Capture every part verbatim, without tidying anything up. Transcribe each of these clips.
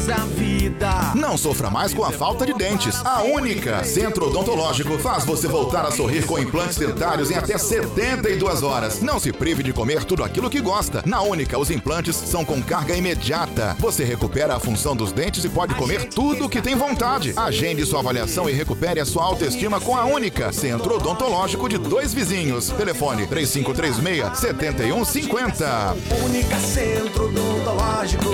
feliz a vida. Não sofra mais com a falta de dentes. A Única Centro Odontológico faz você voltar a sorrir com implantes dentários em até setenta e duas horas. Não se prive de comer tudo aquilo que gosta. Na Única, os implantes são com carga imediata. Você recupera a função dos dentes e pode comer tudo o que tem vontade. Agende sua avaliação e recupere a sua autoestima com a Única Centro Odontológico de Dois Vizinhos. Telefone três cinco três seis, sete um cinco zero. Única Centro Odontológico.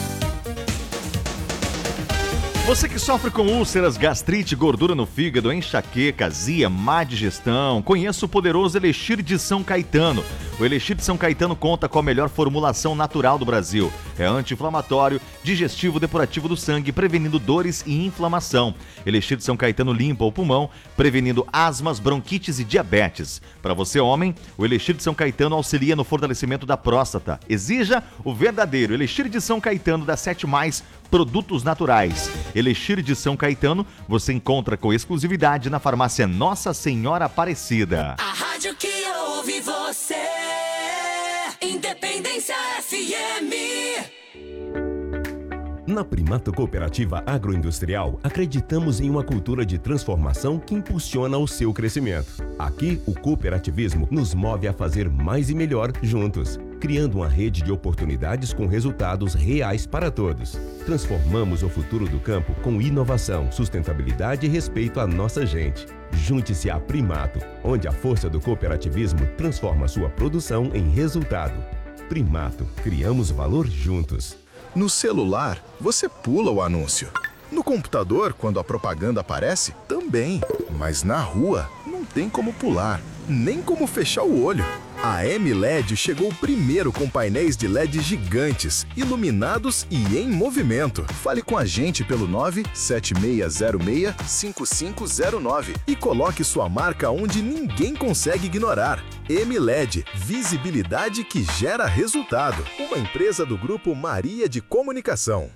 Você que sofre com úlceras, gastrite, gordura no fígado, enxaqueca, azia, má digestão, conheça o poderoso Elixir de São Caetano. O Elixir de São Caetano conta com a melhor formulação natural do Brasil. É anti-inflamatório, digestivo, depurativo do sangue, prevenindo dores e inflamação. Elixir de São Caetano limpa o pulmão, prevenindo asmas, bronquites e diabetes. Para você, homem, o Elixir de São Caetano auxilia no fortalecimento da próstata. Exija o verdadeiro Elixir de São Caetano da Sete Mais Produtos Naturais. Elixir de São Caetano você encontra com exclusividade na farmácia Nossa Senhora Aparecida. A rádio que ouve você, Independência F M. Na Primato Cooperativa Agroindustrial, acreditamos em uma cultura de transformação que impulsiona o seu crescimento. Aqui, o cooperativismo nos move a fazer mais e melhor juntos, criando uma rede de oportunidades com resultados reais para todos. Transformamos o futuro do campo com inovação, sustentabilidade e respeito à nossa gente. Junte-se à Primato, onde a força do cooperativismo transforma sua produção em resultado. Primato, criamos valor juntos. No celular, você pula o anúncio. No computador, quando a propaganda aparece, também. Mas na rua, não tem como pular, nem como fechar o olho. A M L E D chegou primeiro com painéis de L E D gigantes, iluminados e em movimento. Fale com a gente pelo nove sete seis zero seis, cinco cinco zero nove e coloque sua marca onde ninguém consegue ignorar. M L E D, visibilidade que gera resultado. Uma empresa do Grupo Maria de Comunicação.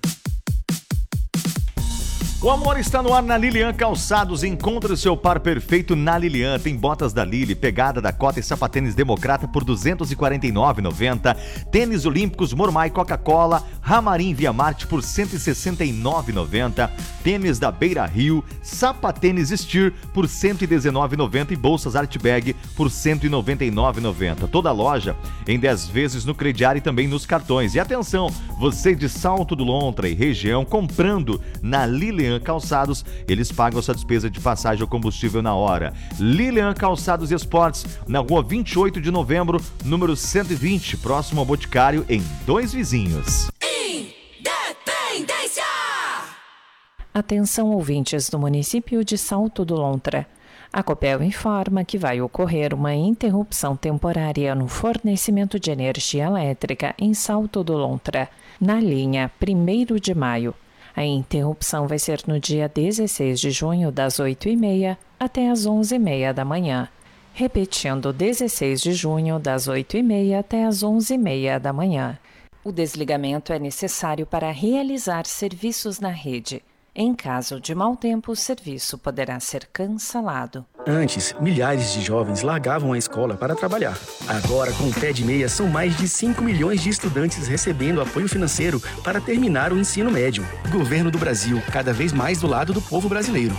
O amor está no ar na Lilian Calçados. Encontre o seu par perfeito na Lilian. Tem botas da Lili, pegada da Cota e sapatênis Democrata por duzentos e quarenta e nove reais e noventa centavos. Tênis Olímpicos Mormai Coca-Cola, Ramarim Via Marte por cento e sessenta e nove reais e noventa centavos. Tênis da Beira Rio, sapatênis Steer por cento e dezenove reais e noventa centavos e bolsas Artbag por cento e noventa e nove reais e noventa centavos. Toda a loja em dez vezes no crediário e também nos cartões. E atenção, você de Salto do Lontra e região comprando na Lilian Calçados, eles pagam sua despesa de passagem ou combustível na hora. Lilian Calçados e Esportes, na rua vinte e oito de novembro, número cento e vinte, próximo ao Boticário, em Dois Vizinhos. Independência! Atenção, ouvintes do município de Salto do Lontra. A Copel informa que vai ocorrer uma interrupção temporária no fornecimento de energia elétrica em Salto do Lontra, na linha primeiro de maio. A interrupção vai ser no dia dezesseis de junho, das oito e meia até as onze e meia da manhã. Repetindo, dezesseis de junho, das oito e meia até as onze e meia da manhã. O desligamento é necessário para realizar serviços na rede. Em caso de mau tempo, o serviço poderá ser cancelado. Antes, milhares de jovens largavam a escola para trabalhar. Agora, com o Pé de Meia, são mais de cinco milhões de estudantes recebendo apoio financeiro para terminar o ensino médio. Governo do Brasil, cada vez mais do lado do povo brasileiro.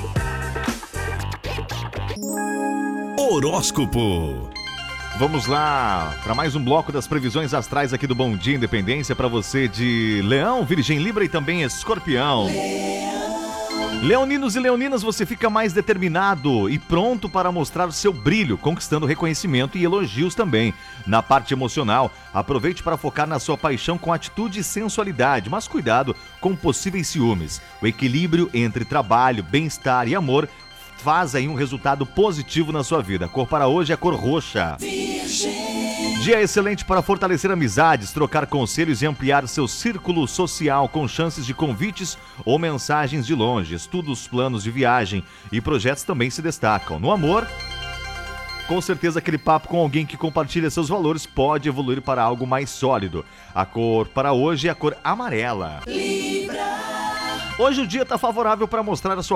Horóscopo. Vamos lá para mais um bloco das previsões astrais aqui do Bom Dia Independência para você de Leão, Virgem, Libra e também Escorpião. Leoninos e leoninas, você fica mais determinado e pronto para mostrar o seu brilho, conquistando reconhecimento e elogios também. Na parte emocional, aproveite para focar na sua paixão com atitude e sensualidade, mas cuidado com possíveis ciúmes. O equilíbrio entre trabalho, bem-estar e amor faz aí um resultado positivo na sua vida. A cor para hoje é a cor roxa. Virgem. Dia excelente para fortalecer amizades, trocar conselhos e ampliar seu círculo social com chances de convites ou mensagens de longe. Estudos, planos de viagem e projetos também se destacam. No amor, com certeza aquele papo com alguém que compartilha seus valores pode evoluir para algo mais sólido. A cor para hoje é a cor amarela. Libra. Hoje o dia está favorável para mostrar a sua